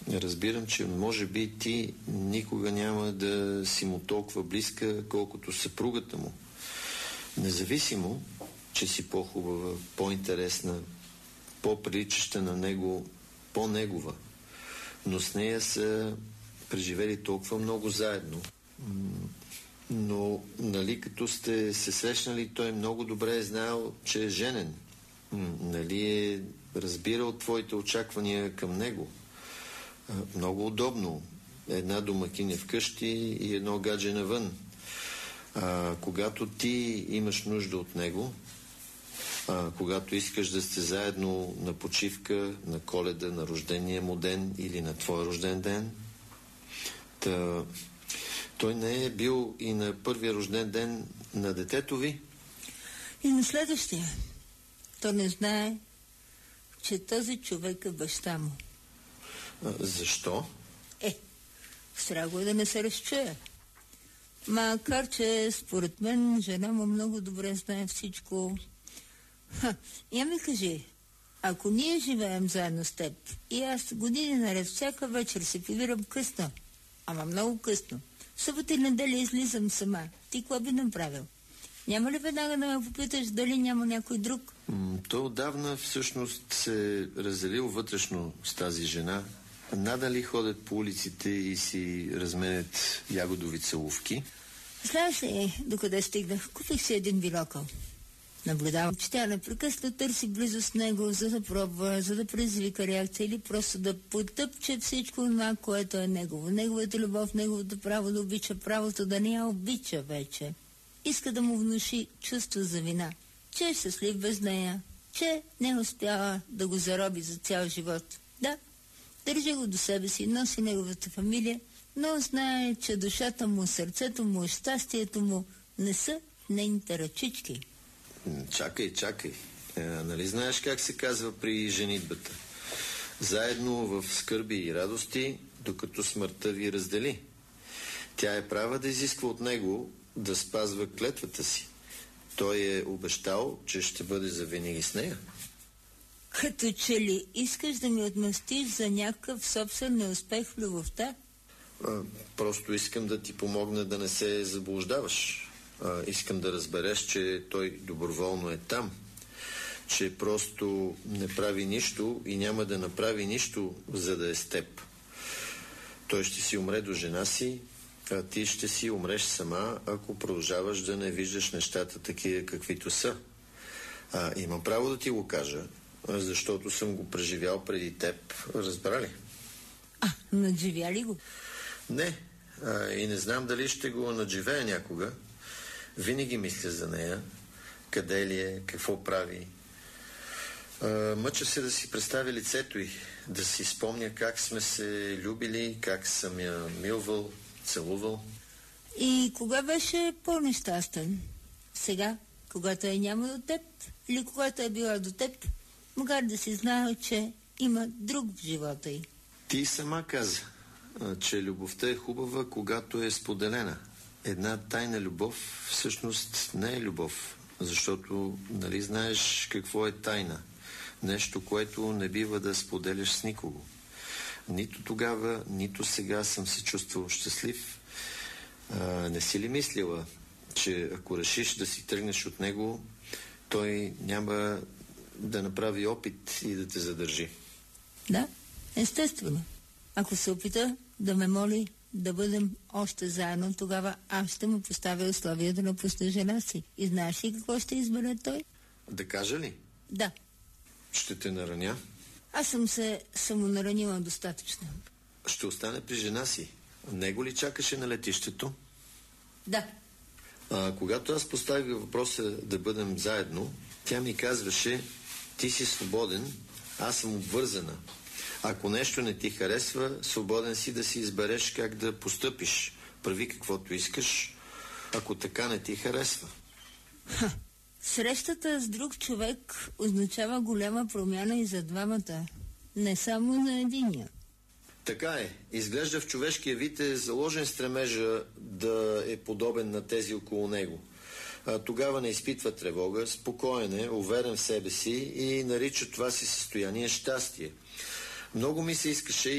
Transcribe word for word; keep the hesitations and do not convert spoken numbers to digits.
Разбирам, че може би ти никога няма да си му толкова близка, колкото съпругата му. Независимо, че си по-хубава, по-интересна, по-приличаща на него, по-негова. Но с нея са преживели толкова много заедно. Но, нали, като сте се срещнали, той много добре е знаел, че е женен. Нали е разбирал твоите очаквания към него. Много удобно. Една домакиня вкъщи и едно гадже навън. А, когато ти имаш нужда от него, а, когато искаш да сте заедно на почивка, на Коледа, на рождения му ден или на твой рожден ден, та, той не е бил и на първия рожден ден на детето ви? И на следващия. То не знае, че този човек е баща му. А, защо? Е, страго е да не се разчуя. Макар че, според мен, жена му много добре знае всичко. Ха, я ми кажи, ако ние живеем заедно с теб и аз години наред всяка вечер се повирам късно, ама много късно, събота и неделя излизам сама, ти какво би направил? Няма ли веднага да ме попиташ дали няма някой друг? М, то отдавна всъщност се разделил вътрешно с тази жена. Надали ходят по улиците и си разменят ягодови целувки? Знаеш ли, докъде стигнах? Купих си един бинокъл. Наблюдавам, че тя непрекъснато търси близо с него, за да пробва, за да предизвика реакция или просто да потъпче всичко това, което е негово. Неговата любов, неговото право да обича, правото да не я обича вече. Иска да му внуши чувство за вина, че е щастлив без нея, че не успява да го зароби за цял живот. Да, държи го до себе си, носи неговата фамилия, но знае, че душата му, сърцето му, щастието му не са в нейните ръчички. Чакай, чакай. Е, нали знаеш как се казва при женитбата? Заедно в скърби и радости, докато смъртта ви раздели. Тя е права да изисква от него да спазва клетвата си. Той е обещал, че ще бъде завинаги с нея. Като че ли искаш да ми отмъстиш за някакъв собствен неуспех в любовта? А, просто искам да ти помогна да не се заблуждаваш. А, искам да разбереш, че той доброволно е там. Че просто не прави нищо и няма да направи нищо, за да е с теб. Той ще си умре до жена си, а ти ще си умреш сама, ако продължаваш да не виждаш нещата такива, каквито са. А, имам право да ти го кажа, защото съм го преживял преди теб. Разбра ли? А, надживя ли го? Не. А, и не знам дали ще го надживея някога. Винаги мисля за нея. Къде ли е, какво прави. А, мъча се да си представя лицето й, да си спомня как сме се любили, как съм я милвал, целувал. И кога беше по-нещастен? Сега, когато е няма до теб, или когато е била до теб, макар да си знае, че има друг в живота й? Ти сама каза, че любовта е хубава, когато е споделена. Една тайна любов всъщност не е любов, защото нали знаеш какво е тайна? Нещо, което не бива да споделяш с никого. Нито тогава, нито сега съм се чувствал щастлив. А, не си ли мислила, че ако решиш да си тръгнеш от него, той няма да направи опит и да те задържи? Да, естествено. Ако се опита да ме моли да бъдем още заедно, тогава аз ще му поставя условия да напусне жена си. И знаеш ли какво ще избере той? Да кажа ли? Да. Ще те нараня? Аз съм се самонаранила достатъчно. Ще остане при жена си. Него ли чакаше на летището? Да. А, когато аз поставих въпроса да бъдем заедно, тя ми казваше: ти си свободен, аз съм обвързана. Ако нещо не ти харесва, свободен си да си избереш как да постъпиш. Прави каквото искаш, ако така не ти харесва. Ха. Срещата с друг човек означава голяма промяна и за двамата. Не само за единия. Така е. Изглежда в човешкия вид е заложен стремежа да е подобен на тези около него. А, тогава не изпитва тревога, спокоен е, уверен в себе си и нарича това си състояние щастие. Много ми се искаше